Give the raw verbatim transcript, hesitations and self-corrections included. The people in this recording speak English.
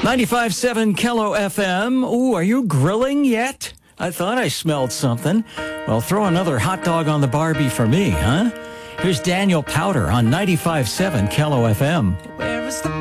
ninety-five point seven Kello F M. Ooh, are you grilling yet? I thought I smelled something. Well, throw another hot dog on the Barbie for me, huh? Here's Daniel Powter on ninety-five point seven Kello F M.